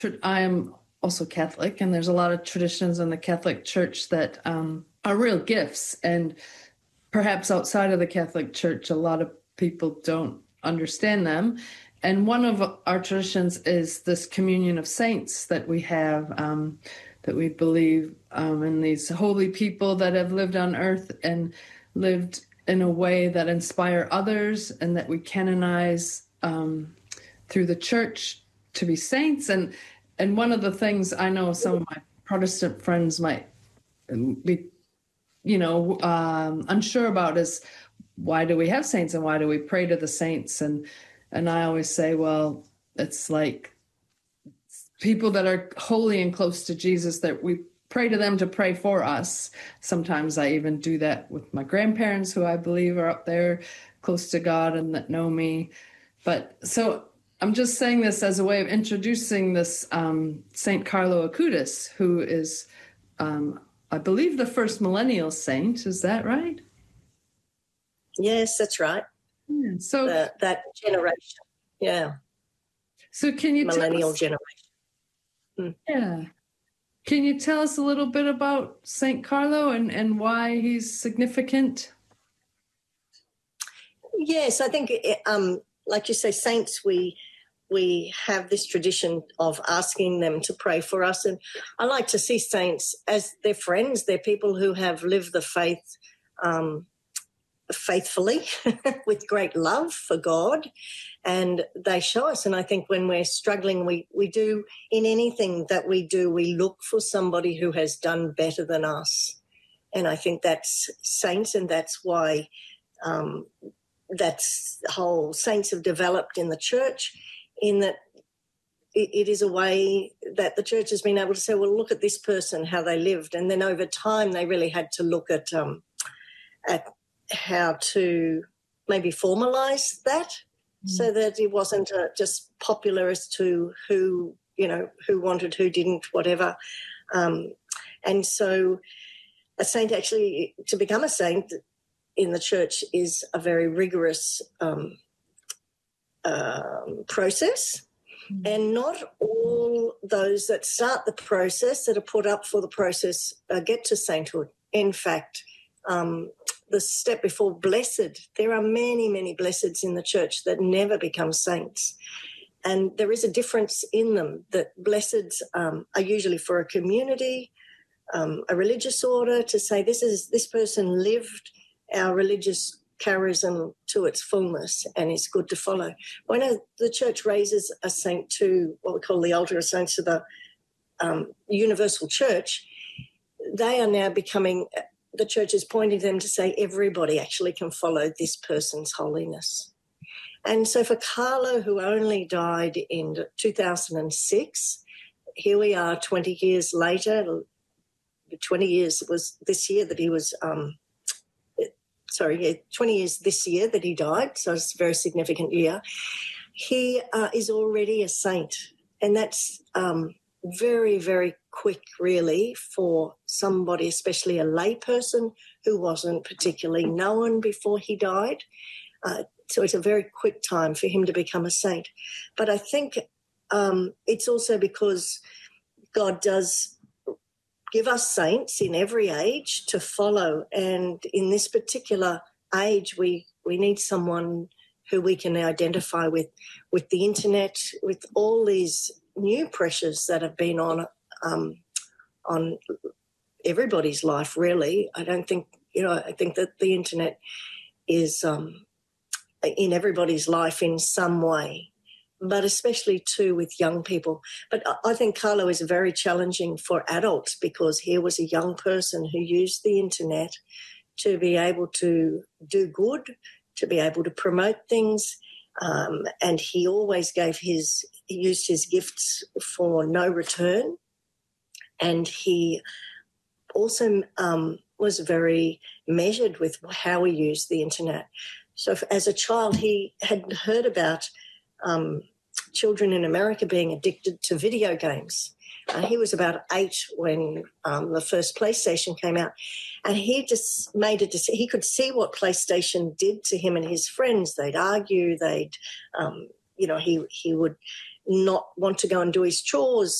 I am also Catholic, and there's a lot of traditions in the Catholic Church that are real gifts. And perhaps outside of the Catholic Church, a lot of people don't understand them. And one of our traditions is this communion of saints that we have, that we believe in these holy people that have lived on earth and lived in a way that inspire others, and that we canonize through the church to be saints. And one of the things I know some of my Protestant friends might be, unsure about is, why do we have saints and why do we pray to the saints? And I always say, well, it's like people that are holy and close to Jesus, that we pray to them to pray for us. Sometimes I even do that with my grandparents, who I believe are up there close to God and that know me. But so I'm just saying this as a way of introducing this Saint Carlo Acutis, who is, I believe, the first millennial saint. Is that right? Yes, that's right. Yeah, so that generation, yeah. So can you millennial generation? Yeah. Can you tell us a little bit about Saint Carlo and why he's significant? Yes, I think, like you say, saints, we have this tradition of asking them to pray for us. And I like to see saints as their friends. They're people who have lived the faith faithfully with great love for God, and they show us. And I think when we're struggling, we do, in anything that we do, we look for somebody who has done better than us. And I think that's saints, and that's why that's whole saints have developed in the church, in that it is a way that the church has been able to say, well, look at this person, how they lived. And then over time they really had to look at how to maybe formalize that, so that it wasn't just popular as to who wanted, who didn't, whatever. And so a saint, actually, to become a saint in the church is a very rigorous process. And not all those that start the process, that are put up for the process, get to sainthood. In fact, the step before blessed, there are many, many blesseds in the church that never become saints. And there is a difference in them, that blesseds are usually for a community, a religious order, to say this person lived our religious charism to its fullness and is good to follow. When the church raises a saint to what we call the altar of saints, to the universal church, they are now becoming, the church is pointing them to say everybody actually can follow this person's holiness. And so for Carlo, who only died in 2006, here we are 20 years later. 20 years was this year that he was 20 years this year that he died, so it's a very significant year. He is already a saint, and that's very, very quick, really, for somebody, especially a lay person who wasn't particularly known before he died. So it's a very quick time for him to become a saint. But I think it's also because God does give us saints in every age to follow. And in this particular age, we need someone who we can identify with the internet, with all these new pressures that have been on everybody's life, really. I don't think, I think that the internet is in everybody's life in some way, but especially too with young people. But I think Carlo is very challenging for adults, because here was a young person who used the internet to be able to do good, to be able to promote things, and he always used his gifts for no return. And he also was very measured with how he used the internet. So as a child, he had heard about children in America being addicted to video games. He was about 8 when the first PlayStation came out, and he just made a decision. He could see what PlayStation did to him and his friends. They'd argue, he would not want to go and do his chores